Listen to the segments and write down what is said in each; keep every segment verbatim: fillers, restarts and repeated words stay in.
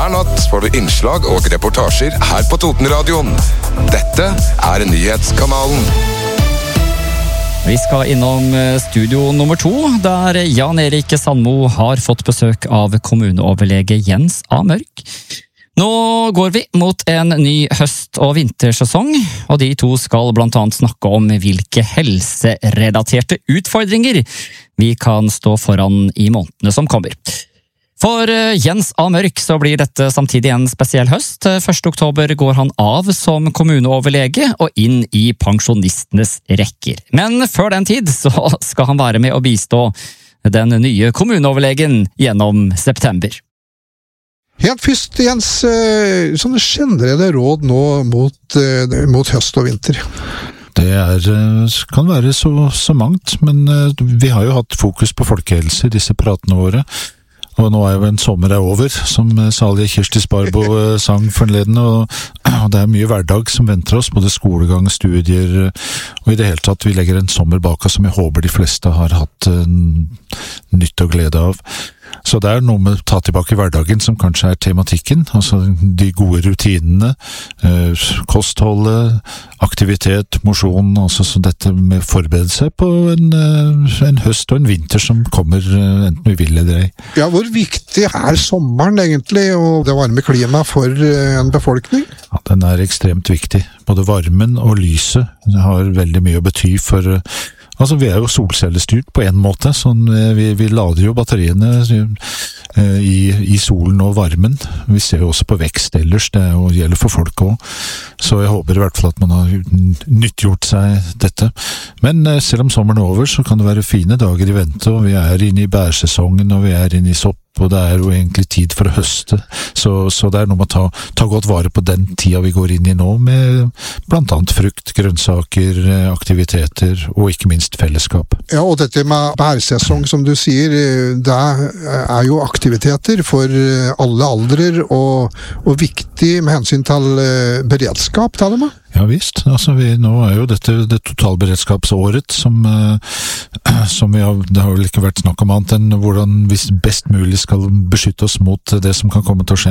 Hver natt får du innslag og reportasjer her på Totenradioen. Dette er nyhetskanalen. Vi skal innom studio nummer to, der Jan Erik Sandmo har fått besøk av kommuneoverlege Jens A. Mørk. Nå går vi mot en ny høst- og vintersesong, og de to skal blant annet snakke om hvilke helserelaterte utfordringer vi kan stå foran i månedene som kommer. For Jens A. Mørk så blir dette samtidig en spesiell høst. første oktober går han av som kommuneoverlege og inn i pensjonistenes rekker. Men før den tid så skal han være med å bistå den nye kommuneoverlegen gjennom september. Helt først, Jens, sånne generelle råd nå mot, mot høst og vinter. Det er, kan være så, så mangt, men vi har jo hatt fokus på folkehelse i disse pratene våre. Og nå er jo en sommer er over, som salige Kirsti Sparbo sang forleden, og, og det er mye hverdag som venter oss, både skolegang, studier, og i det hele tatt vi legger en sommer bak oss som jeg håper de fleste har hatt uh, nytt og glede av. Så det er noe med å ta tilbake hverdagen som kanskje er tematikken, altså de gode rutinene, uh, kostholdet, aktivitet, mosjon, altså så dette med forberedelse på en, uh, en høst og en vinter som kommer uh, enten vi vil eller ei. Ja, hvor viktig er sommeren egentlig, og det varme klimaet for en befolkning? Ja, den er ekstremt viktig. Både varmen og lyset har veldig mye å bety for... Altså, vi er jo solcellestyrt på en måte, sånn vi, vi lader jo batteriene i, i solen og varmen. Vi ser jo også på vekst ellers, det er jo, gjelder for folk også. Så jeg håper i hvert fall at man har nyttgjort seg dette. Men selv om sommeren er over, så kan det være fine dager i vente, og vi er inne i bærsesongen, og vi er inne i sopp, og det er jo egentlig tid for å høste, så, så det er noe med å ta, ta godt vare på den tida vi går inn i nå, med blant annet frukt, grønnsaker, aktiviteter, og ikke minst fellesskap. Ja, og dette med bærsesong, som du sier, det er jo aktiviteter for alle aldrer, og, og viktig med hensyn til beredskap, taler man? Ja visst, altså vi, nå er jo dette det totalberedskapsåret som, uh, som vi har, det har vel ikke vært snakk om annet enn hvordan vi best mulig skal beskytte oss mot det som kan komme til å skje.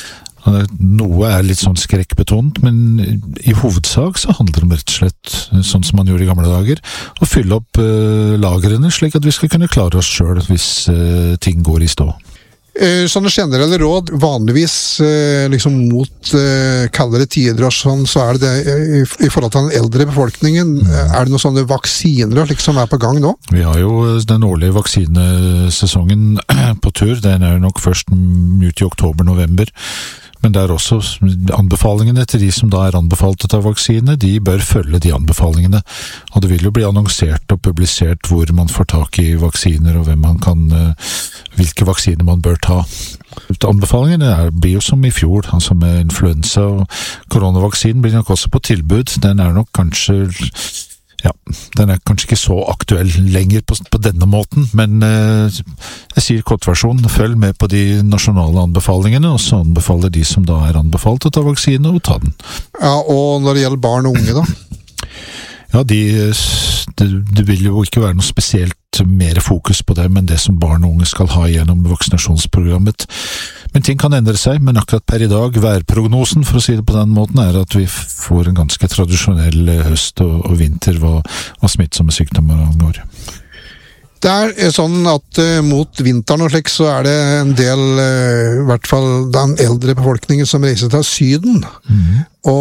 Noe er litt sånn skrekkbetont, men i hovedsak så handler det om rett og slett, sånn som man gjorde i gamle dager, å fylle opp uh, lagrene slik at vi skal kunne klare oss selv hvis uh, ting går i stå. Sånne generelle råd, vanligvis liksom mot kaldere tider og sånn, så er det det i, i forhold til den eldre befolkningen. Er det noen sånne vaksiner liksom er på gang nå? Vi har jo den årlige vaksinesesongen på tur, den er nok først ut i oktober-november. Men det er også anbefalingene til de som da er anbefalt å ta vaksine, de bør følge de anbefalingene. Og det vil jo bli annonsert og publisert hvor man får tak i vaksiner og hvem man kan, hvilke vaksiner man bør ta. Anbefalingene er, blir jo som i fjor, altså med influensa og koronavaksinen blir nok også på tilbud. Den er nok kanskje... Ja, den er kanskje ikke så aktuell lenger på, på denne måten, men eh, jeg sier kortversjon, følg med på de nasjonale anbefalingene, og så anbefaler de som da er anbefalt å ta vaksine, og ta den. Ja, og når det gjelder barn og unge da? Ja, de, det, det vil jo ikke være noe spesielt mer fokus på det, men det som barn og unge skal ha gjennom vaksinasjonsprogrammet. Men ting kan endre seg, men akkurat per i dag, værprognosen, for å si det på den måten, er at vi får en ganske tradisjonell høst og, og vinter hva, hva smittsomme sykdommer angår. Det er sånn at uh, mot vinteren og slik, så er det en del, uh, i hvert fall den eldre befolkningen som reiser til Syden. Mm.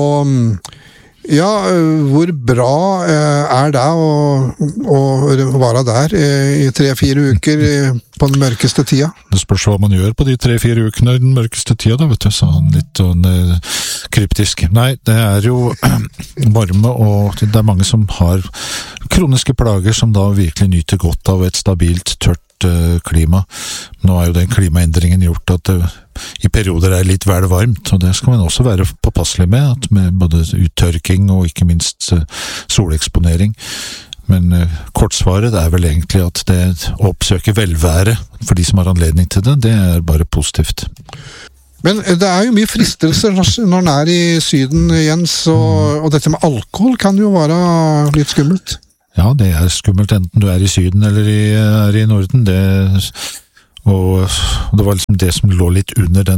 Og ja, hvor bra er det å, å være der i tre-fire uker på den mørkeste tida? Det spørs hva man gjør på de tre-fire ukene i den mørkeste tida, da, vet du, sa han litt sånn kryptisk. Nei, det er jo varme, og det er mange som har kroniske plager som da virkelig nyter godt av et stabilt, tørt klima. Nå er jo den klimaendringen gjort at det i perioder er litt vel varmt, og det skal man også være påpasselig med, at med både uttørking og ikke minst soleksponering. Men uh, kortsvaret er vel egentlig at det å oppsøke velvære for de som har anledning til det, det er bare positivt. Men det er jo mye fristelser når den er i Syden, Jens, og, og dette med alkohol kan jo være litt skummelt. Ja, det er skummelt enten du er i Syden eller i, er i Norden. Det, og det var liksom det som lå litt under den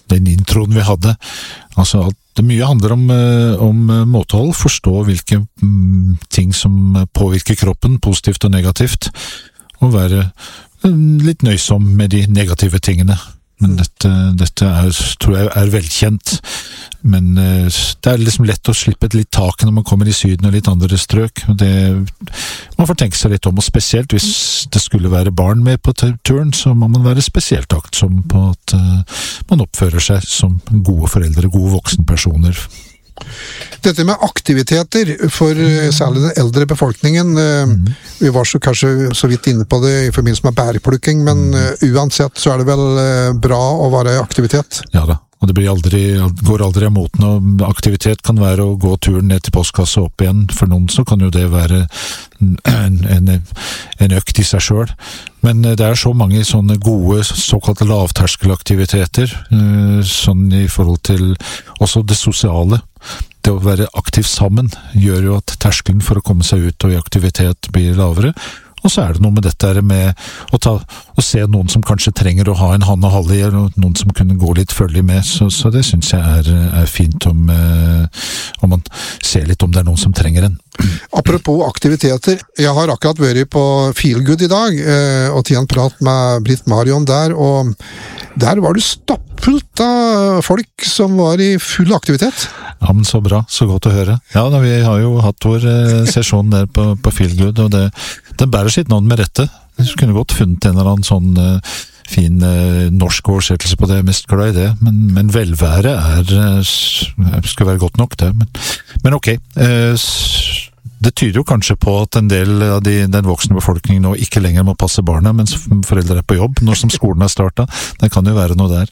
den introen vi hadde. Altså at det mye handler om, om måtehold, forstå hvilke mm, ting som påvirker kroppen, positivt og negativt, og være litt nøysom med de negative tingene. Men dette, dette er, tror jeg er velkjent. Men uh, det er liksom lett å slippe et litt tak når man kommer i syden og litt andre strøk. Og det, man får tenke seg litt om, og spesielt hvis det skulle være barn med på turen, så må man være spesielt aktsom på at uh, man oppfører seg som gode foreldre, gode voksenpersoner. Dette med aktiviteter for særlig den eldre befolkningen, mm. vi var så kanskje så vidt inne på det i forbindelse med bærplukking, men mm. uansett så er det vel bra å være i aktivitet. Ja da, og det blir aldri, går aldri av moten, og aktivitet kan være å gå turen ned til postkassa og opp igjen. For noen så kan jo det være en, en, en økt i seg selv. Men det er så mange sånne gode, såkalte lavterskelaktiviteter, sånn i forhold til også det sosiale. Det å være aktiv sammen gjør jo at terskelen for å komme seg ut og i aktivitet blir lavere. Og så er det noe med dette med å, ta, å se noen som kanskje trenger å ha en hand og halve i, eller noen som kunne gå litt følge med. Så, så det synes jeg er, er fint om, eh, om man ser litt om det er noen som trenger en. Apropos aktiviteter, jeg har akkurat vært på Feelgood i dag, eh, og til en prat med Britt Marion der, og der var det stappfullt av folk som var i full aktivitet. Ja, men så bra, så godt å høre. Ja, da, vi har jo hatt vår eh, sesjon der på, på Feelgood, og det, den bærer sitt navn med rette. Vi kunne godt funnet en eller annen sånn eh, fin eh, norsk oversettelse på det, jeg er mest glad i det, men, men velvære er, eh, skal være godt nok det, men, men ok, eh, det tyder jo kanskje på at en del av de, den voksne befolkningen nå ikke lenger må passe barna, mens foreldre er på jobb, når som skolen har startet. Det kan jo være noe der.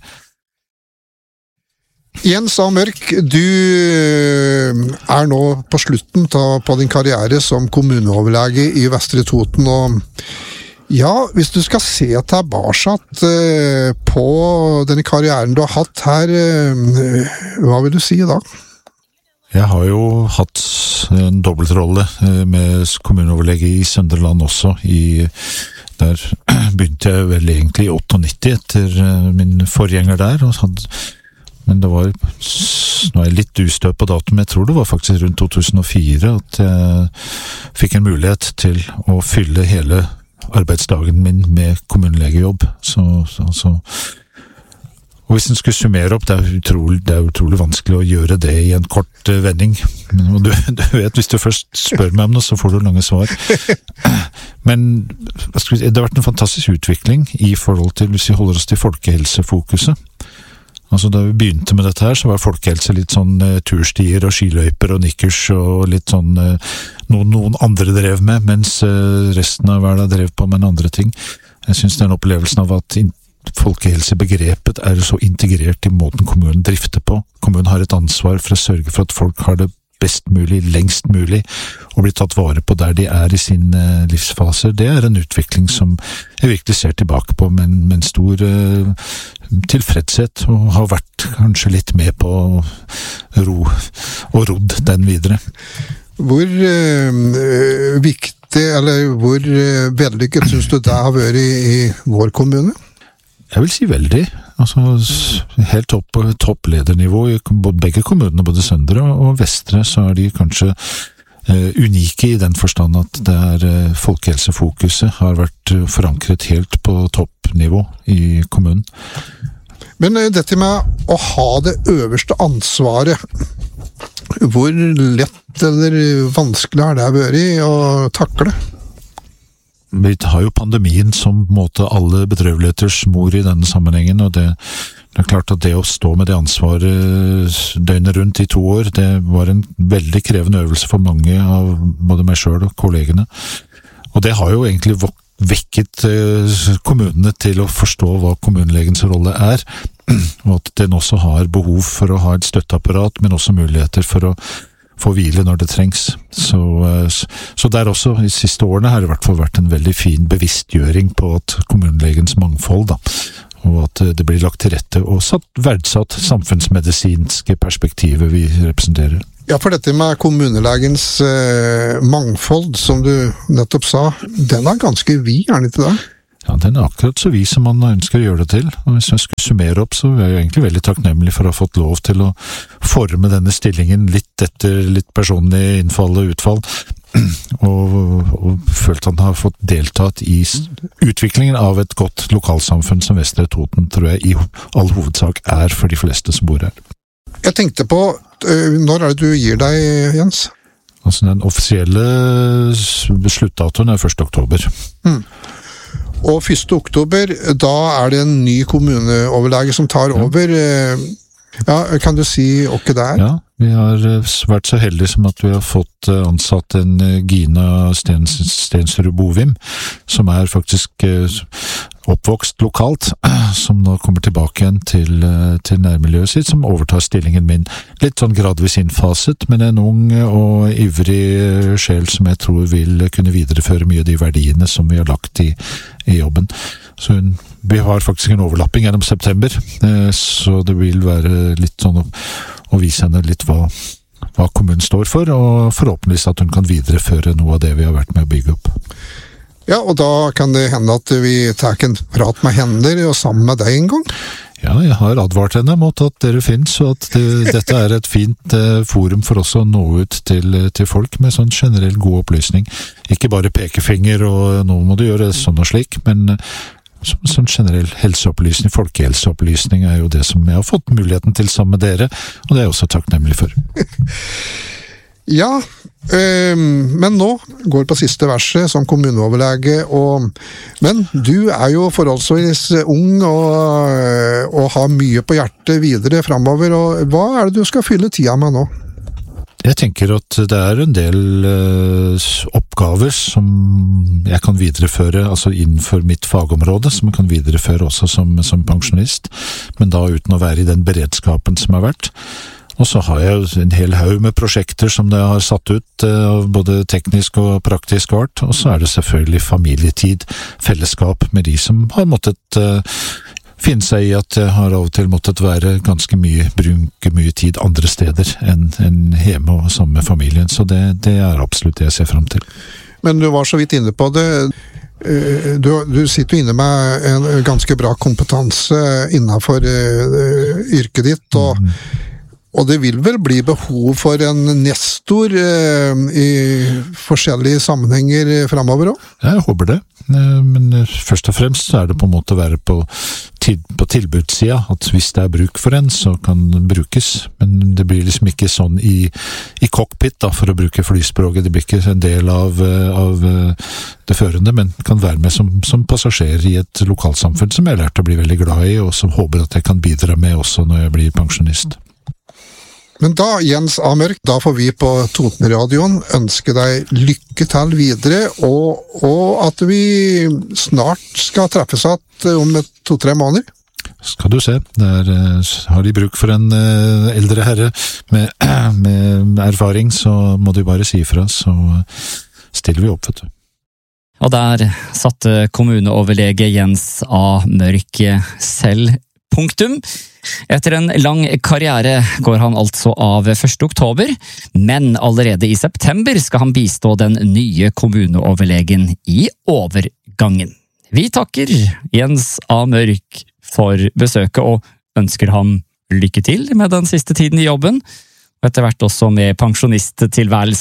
Jens A. Mørk, du er nå på slutten på din karriere som kommuneoverlege i Vestre Toten, og ja, hvis du skal se tilbake på denne karrieren du har hatt her, hva vil du si da? Jeg har jo hatt en dobbeltrolle med kommuneoverlege i Søndre Land også. I, der begynte jeg vel egentlig i nittiåtte etter min forgjenger der, og hadde, men det var, nå er jeg litt ustøp på datum, jeg tror det var faktisk rundt to tusen og fire at jeg fikk en mulighet til å fylle hele arbeidsdagen min med kommunelegejobb. Så, så, så og hvis en skulle summere opp, det er, utrolig, det er utrolig vanskelig å gjøre det i en kort uh, vending. Men du, du vet, hvis du først spør meg om noe, så får du lange svar. Men si, det har vært en fantastisk utvikling i forhold til, hvis vi holder oss til folkehelsefokuset. Altså da vi begynte med dette her, så var folkehelse litt sånn uh, turstier og skiløyper og nikkers og litt sånn uh, noen, noen andre drev med, mens uh, resten av verden drev på med en andre ting. Jeg synes den opplevelsen av at folkehelsebegrepet er så integrert i måten kommunen drifter på. Kommunen har et ansvar for å sørge for at folk har det best mulig, lengst mulig, og blir tatt vare på der de er i sin uh, livsfase. Det er en utvikling som jeg virkelig ser tilbake på med en, med en stor uh, tilfredshet, og har vært kanskje litt med på ro og rodd den videre. Hvor uh, viktig, eller hvor uh, vellykket synes du det har vært i, i vår kommune? Jeg vil si veldig. Altså, helt topp, toppledernivå i begge kommunene, både Søndre og Vestre, så er de kanskje eh, unike i den forstand at det er eh, folkehelsefokuset har vært forankret helt på toppnivå i kommunen. Men eh, dette med å ha det øverste ansvaret, hvor lett eller vanskelig har det vært å takle? Vi har jo pandemien som måte alle bedrøveligheters mor i denne sammenhengen, og det, det er klart at det å stå med det ansvaret døgnet rundt i to år, det var en veldig krevende øvelse for mange av både meg selv og kollegene. Og det har jo egentlig vekket kommunene til å forstå hva kommunelegens rolle er, og at den også har behov for å ha et støtteapparat, men også muligheter for å få hvile når det trengs. Så, så der også, i de siste årene har det i hvert fall vært en veldig fin bevisstgjøring på at kommunelegens mangfold, da, og at det blir lagt til rette og satt, verdsatt samfunnsmedisinske perspektivet vi representerer. Ja, for dette med kommunelegens eh, mangfold, som du nettopp sa, den er ganske vid, er den ikke det? Ja, den er akkurat så vis som man ønsker å gjøre det til. Og hvis jeg skulle summere opp, så er jeg egentlig veldig takknemlig for å ha fått lov til å forme denne stillingen litt etter litt personlig innfall og utfall. Og, og følt at han har fått deltatt i utviklingen av et godt lokalsamfunn som Vestre Toten, tror jeg i all hovedsak er for de fleste som bor her. Jeg tenkte på, når er det du gir deg, Jens? Altså den offisielle sluttdatoen er første oktober. Mm. Og første oktober, da er det en ny kommuneoverlege som tar over. Ja, kan du si hva det er? Ja, vi har vært så heldige som at vi har fått ansatt en Gina Stens, Stensrud Bovim, som er faktisk oppvokst lokalt, som nå kommer tilbake igjen til, til nærmiljøet sitt, som overtar stillingen min. Litt sånn gradvis innfaset, men en ung og ivrig sjel som jeg tror vil kunne videreføre mye av de verdiene som vi har lagt i, i jobben. Så hun, vi har faktisk en overlapping gjennom september, så det vil være litt sånn å, å vise henne litt hva, hva kommunen står for, og forhåpentligvis at hun kan videreføre noe av det vi har vært med å bygge opp. Ja, og da kan det hende at vi tar en prat med henne og sammen med deg en gang? Ja, jeg har advart henne mot at dere finnes, og at det, dette er et fint eh, forum for oss å nå ut til, til folk med sånn generell god opplysning. Ikke bare pekefinger og nå må du gjøre sånn og slik, men som sånn generell helseopplysning, folkehelseopplysning er jo det som jeg har fått muligheten til sammen med dere, og det er jeg også takknemlig for. Ja, øh, men nå går på siste verset som kommuneoverlege, og, men du er jo forholdsvis ung og, og har mye på hjertet videre fremover, og hva er det du skal fylle tida med nå? Jeg tenker at det er en del uh, oppgaver som jeg kan videreføre, altså innenfor mitt fagområde, som jeg kan videreføre også som, som pensjonist, men da uten å være i den beredskapen som har vært. Og så har jeg en hel haug med prosjekter som det har satt ut, uh, både teknisk og praktisk art, og så er det selvfølgelig familietid, fellesskap med de som har måttet uh, finne seg i at jeg har av og til måttet være ganske mye, bruke mye tid andre steder enn, enn hjemme og sammen med familien, så det, det er absolutt det jeg ser frem til. Men du var så vidt inne på det, du, du sitter jo inne med en ganske bra kompetanse innenfor uh, yrket ditt, og, mm. og det vil vel bli behov for en nestor uh, i forskjellige sammenhenger fremover også? Jeg håper det. Men først og fremst så er det på en måte å være på, til, på tilbudssida, at hvis det er bruk for en, så kan den brukes. Men det blir liksom ikke sånn i, i cockpit, da, for å bruke flyspråket. Det blir ikke en del av, av det førende, men kan være med som, som passasjer i et lokalsamfunn som jeg har lært å bli veldig glad i, og som håper at jeg kan bidra med også når jeg blir pensjonist. Men da, Jens A. Mørk, da får vi på Totenradioen ønske deg lykke til videre, og, og at vi snart skal treffes igjen om et to-tre måneder. Skal du se, der har de bruk for en eldre herre med, med erfaring, så må du bare si ifra, så stiller vi opp, vet du. Og der satte kommuneoverlege Jens A. Mørk selv punktum. Etter en lang karriere går han altså av første oktober, men allerede i september skal han bistå den nye kommuneoverlegen i overgangen. Vi takker Jens A. Mørk for besøket og ønsker han lykke til med den siste tiden i jobben, og etter hvert også med pensjonisttilværelsen.